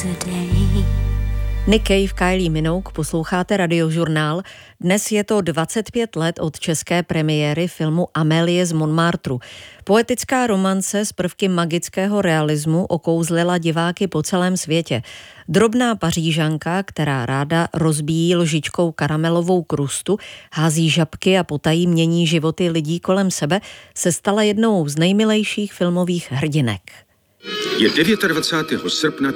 Nick Cave, Kylie Minogue, posloucháte Radiožurnál. Dnes je to 25 let od české premiéry filmu Amélie z Montmartru. Poetická romance s prvky magického realismu okouzlila diváky po celém světě. Drobná Pařížanka, která ráda rozbíjí lžičkou karamelovou krustu, hází žabky a potají mění životy lidí kolem sebe, se stala jednou z nejmilejších filmových hrdinek. Je 29. srpna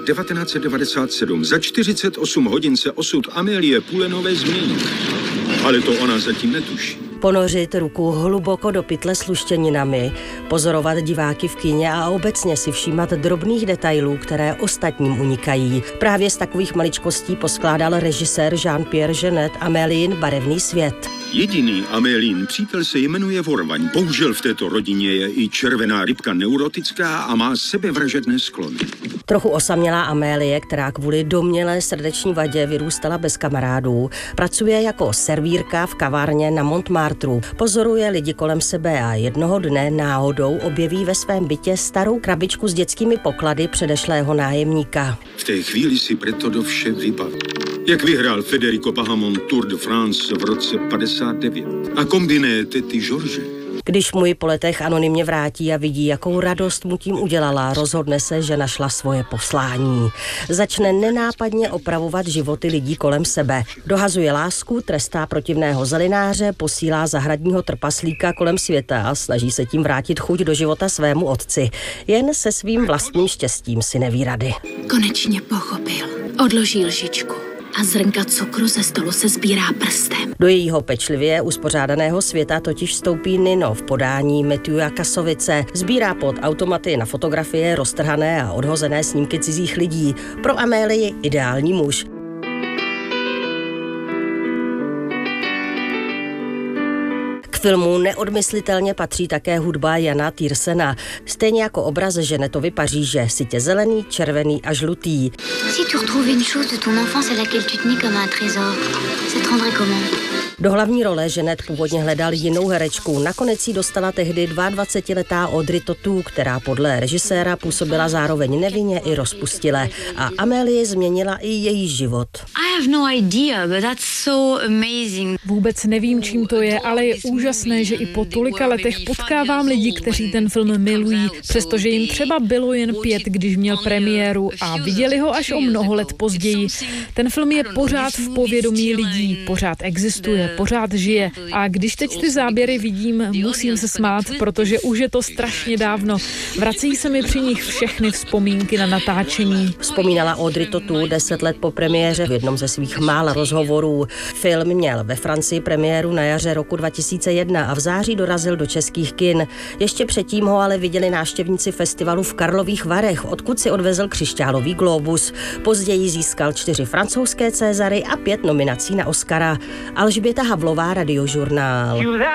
1997. Za 48 hodin se osud Amélie Poulenové změní. Ale to ona zatím netuší. Ponořit ruku hluboko do pytle s luštěninami, pozorovat diváky v kině a obecně si všímat drobných detailů, které ostatním unikají. Právě z takových maličkostí poskládal režisér Jean-Pierre Jeunet Amélien barevný svět. Jediný Amélien přítel se jmenuje Vorvaň. Bohužel v této rodině je i červená rybka neurotická a má sebevražedné sklony. Trochu osamělá Amélie, která kvůli domnělé srdeční vadě vyrůstala bez kamarádů, pracuje jako servírka v kavárně na Montmartru. Pozoruje lidi kolem sebe a jednoho dne náhodou objeví ve svém bytě starou krabičku s dětskými poklady předešlého nájemníka. V té chvíli si Pretodov vše vybaví. Jak vyhrál Federico Pahamon Tour de France v roce 59 a kombiné tety George. Když mu ji po letech anonymně vrátí a vidí, jakou radost mu tím udělala, rozhodne se, že našla svoje poslání. Začne nenápadně opravovat životy lidí kolem sebe. Dohazuje lásku, trestá protivného zelináře, posílá zahradního trpaslíka kolem světa a snaží se tím vrátit chuť do života svému otci. Jen se svým vlastním štěstím si neví rady. Konečně pochopil. Odloží lžičku a zrnka cukru ze stolu se sbírá prstem. Do jejího pečlivě uspořádaného světa totiž vstoupí Nino v podání Matthewa Kasovice. Sbírá pod automaty na fotografie roztrhané a odhozené snímky cizích lidí. Pro Amélii ideální muž. K filmu neodmyslitelně patří také hudba Jana Tiersena, stejně jako obraz Jeunetovy Paříže, sytě zelený, červený a žlutý. Si tu retrouves une chose de ton enfance à laquelle tu tenais comme un trésor, ça te rendrait comment? Do hlavní role Jeunet původně hledal jinou herečku. Nakonec jí dostala tehdy 22letá Audrey Tautou, která podle režiséra působila zároveň nevinně i rozpustile. A Amélie změnila i její život. Vůbec nevím, čím to je, ale je úžasné, že i po tolika letech potkávám lidi, kteří ten film milují, přestože jim třeba bylo jen 5, když měl premiéru a viděli ho až o mnoho let později. Ten film je pořád v povědomí lidí, pořád existuje, pořád žije. A když teď ty záběry vidím, musím se smát, protože už je to strašně dávno. Vrací se mi při nich všechny vzpomínky na natáčení. Vzpomínala Audrey Tautou 10 let po premiéře v jednom ze svých mála rozhovorů. Film měl ve Francii premiéru na jaře roku 2001 a v září dorazil do českých kin. Ještě předtím ho ale viděli návštěvníci festivalu v Karlových Varech, odkud si odvezl křišťálový glóbus. Později získal 4 francouzské Césary a 5 nominací na Oscara. Alžběta Havlová, Radiožurnál.